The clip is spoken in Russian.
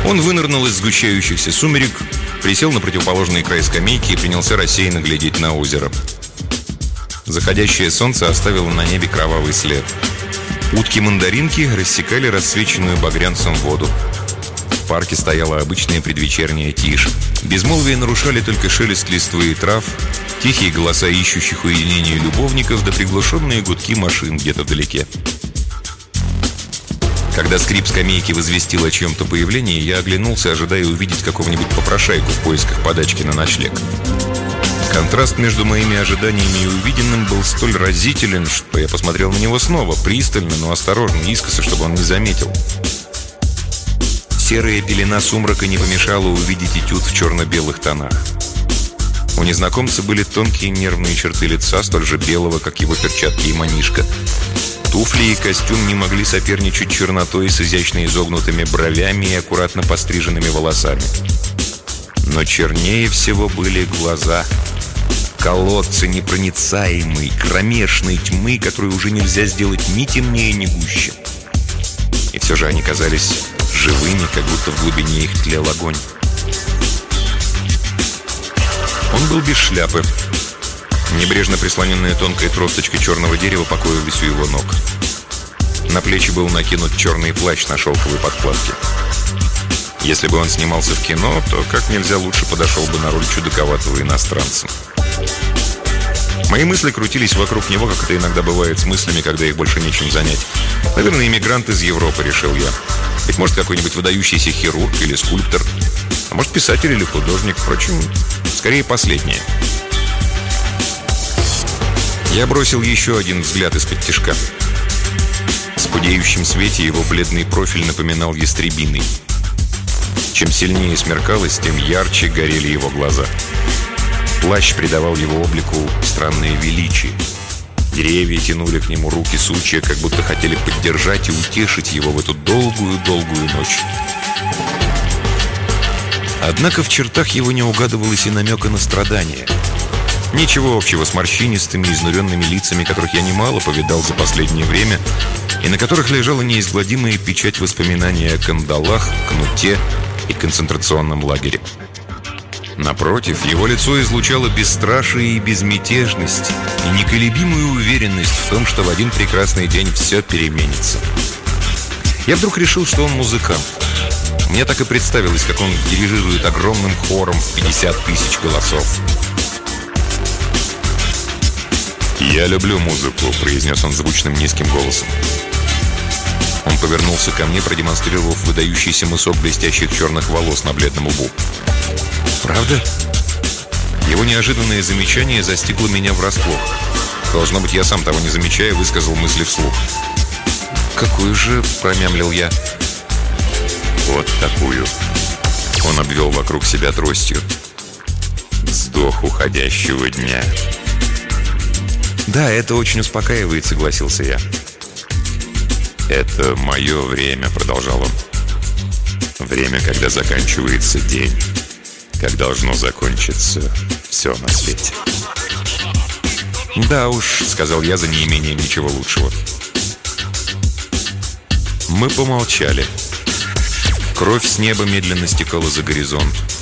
Он вынырнул из сгущающихся сумерек, присел на противоположный край скамейки и принялся рассеянно глядеть на озеро. Заходящее солнце оставило на небе кровавый след. Утки-мандаринки рассекали рассвеченную багрянцем воду. В парке стояла обычная предвечерняя тишь. Безмолвие нарушали только шелест листвы и трав, тихие голоса ищущих уединения любовников да приглушенные гудки машин где-то вдалеке. Когда скрип скамейки возвестил о чьем-то появлении, я оглянулся, ожидая увидеть какого-нибудь попрошайку в поисках подачки на ночлег. Контраст между моими ожиданиями и увиденным был столь разителен, что я посмотрел на него снова, пристально, но осторожно, искоса, чтобы он не заметил. Серая пелена сумрака не помешала увидеть этюд в черно-белых тонах. У незнакомца были тонкие нервные черты лица, столь же белого, как его перчатки и манишка. Туфли и костюм не могли соперничать чернотой с изящно изогнутыми бровями и аккуратно постриженными волосами. Но чернее всего были глаза. Колодцы непроницаемой, кромешной тьмы, которую уже нельзя сделать ни темнее, ни гуще. И все же они казались живыми, как будто в глубине их тлел огонь. Он был без шляпы. Небрежно прислоненная тонкой тросточкой черного дерева покоилась у его ног. На плечи был накинут черный плащ на шелковой подкладке. Если бы он снимался в кино, то как нельзя лучше подошел бы на роль чудаковатого иностранца. Мои мысли крутились вокруг него, как это иногда бывает с мыслями, когда их больше нечем занять. Наверное, иммигрант из Европы, решил я. Ведь может какой-нибудь выдающийся хирург или скульптор, а может писатель или художник. Впрочем, скорее последнее. Я бросил еще один взгляд из-под тишка. В скудеющем свете его бледный профиль напоминал ястребиный. Чем сильнее смеркалось, тем ярче горели его глаза. Плащ придавал его облику странное величие. Деревья тянули к нему руки сучья, как будто хотели поддержать и утешить его в эту долгую-долгую ночь. Однако в чертах его не угадывалось и намека на страдания. Ничего общего с морщинистыми, изнуренными лицами, которых я немало повидал за последнее время, и на которых лежала неизгладимая печать воспоминаний о кандалах, кнуте и концентрационном лагере. Напротив, его лицо излучало бесстрашие и безмятежность, и неколебимую уверенность в том, что в один прекрасный день все переменится. Я вдруг решил, что он музыкант. Мне так и представилось, как он дирижирует огромным хором в 50 тысяч голосов. «Я люблю музыку», — произнес он звучным низким голосом. Он повернулся ко мне, продемонстрировав выдающийся мысок блестящих черных волос на бледном лбу. «Правда?» Его неожиданное замечание застигло меня врасплох. Должно быть, я сам того не замечая, высказал мысли вслух. «Какую же?» — промямлил я. «Вот такую». Он обвел вокруг себя тростью. «Вздох уходящего дня». «Да, это очень успокаивает», — согласился я. «Это мое время», — продолжал он. «Время, когда заканчивается день. Как должно закончиться все на свете». «Да уж», — сказал я за неимением ничего лучшего. Мы помолчали. Кровь с неба медленно стекала за горизонт.